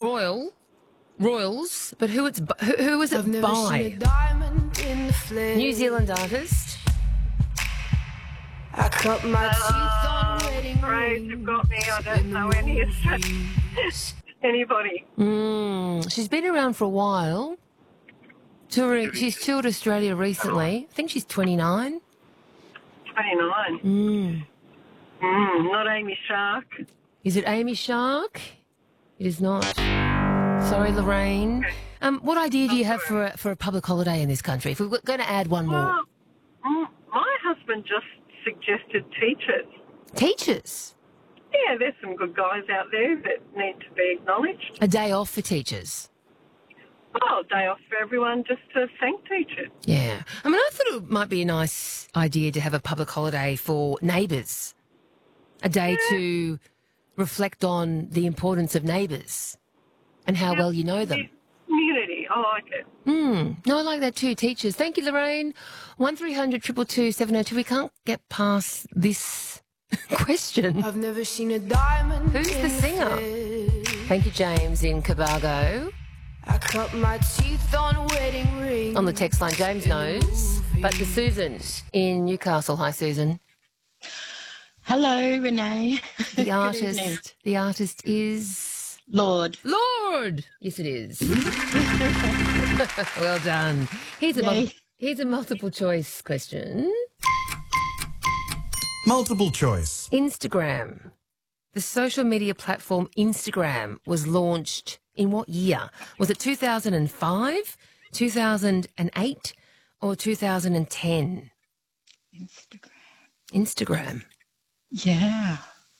Royals, but who was it by? New Zealand artist. I cut my teeth on wedding Rose, you've got me. I don't know anybody. She's been around for a while. She's toured Australia recently. I think she's 29. 29. Not Amy Shark. Is it Amy Shark? It is not. Sorry, Lorraine. What idea do you have for a public holiday in this country? If we're going to add one more. My husband just suggested teachers. Teachers? Yeah, there's some good guys out there that need to be acknowledged. A day off for teachers? Oh, day off for everyone just to thank teachers. Yeah. I mean, I thought it might be a nice idea to have a public holiday for neighbours. A day to reflect on the importance of neighbours and how well you know them. Community, I like it. No, I like that too, teachers. Thank you, Lorraine. 1300 222 702. We can't get past this question. I've never seen a diamond. Who's the singer? Thank you, James in Cobargo. I cut my teeth on wedding rings. On the text line, James knows. But to Susan in Newcastle. Hi, Susan. Hello, Renee. The artist is Lord. Lord. Yes, it is. Well done. Here's a multiple choice question. Multiple choice. Instagram. The social media platform Instagram was launched in what year? Was it 2005, 2008, or 2010? Instagram. Yeah.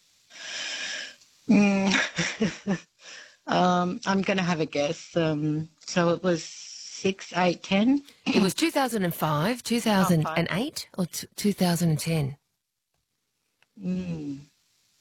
I'm going to have a guess. So it was 6, 8, 10? It was 2005, 2008, or 2010? Instagram.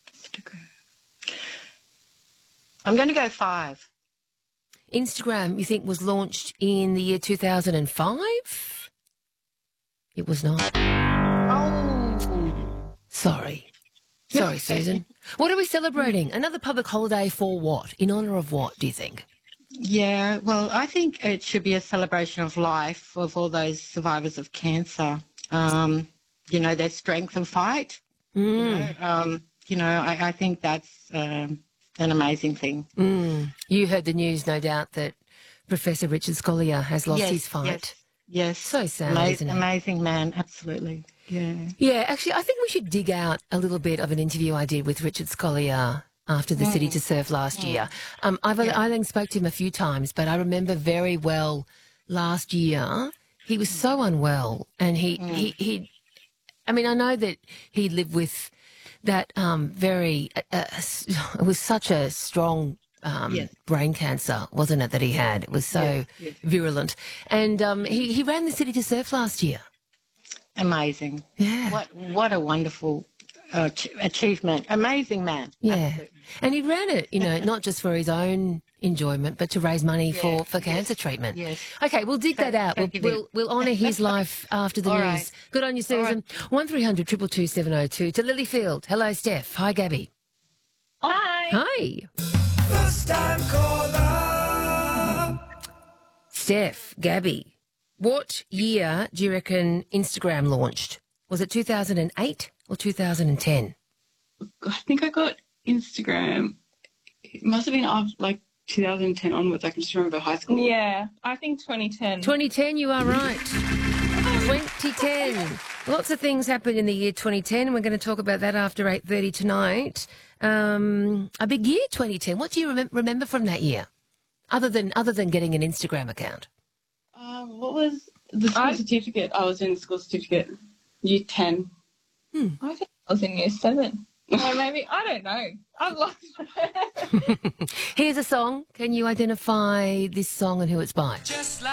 I'm going to go 5. Instagram, you think, was launched in the year 2005? It was not. Oh. Sorry, Susan. What are we celebrating? Another public holiday for what? In honour of what, do you think? Yeah, well, I think it should be a celebration of life of all those survivors of cancer. Their strength and fight. I think that's an amazing thing. You heard the news, no doubt, that Professor Richard Scolyer has lost his fight. Yes. So sad, isn't it? Amazing man, absolutely. Yeah. Yeah, actually, I think we should dig out a little bit of an interview I did with Richard Scolyer after the City to Surf last year. I only spoke to him a few times, but I remember very well last year he was so unwell, and he I mean, I know that he lived with that it was such a strong brain cancer, wasn't it, that he had? It was so virulent. And he ran the City to Surf last year. Amazing. Yeah. What a wonderful achievement. Amazing man. Yeah. Absolutely. And he ran it, not just for his own enjoyment, but to raise money for cancer treatment. Yes. Okay, we'll dig that out. We'll honour his life after the news. Right. Good on you, Susan. 1300 222 702 to Lilyfield. Hello, Steph. Hi, Gabby. Hi. Hi. First time caller. Steph, Gabby, what year do you reckon Instagram launched? Was it 2008 or 2010? I think I got Instagram. It must have been after, 2010 onwards. I can just remember high school. Yeah, I think 2010. 2010, you are right. 2010. Lots of things happened in the year 2010, and we're going to talk about that after 8:30 tonight. A big year, 2010. What do you remember from that year, other than getting an Instagram account? What was the school certificate? I was in school certificate, year 10. I think I was in year 7. Or maybe, I don't know. I've lost. Here's a song. Can you identify this song and who it's by?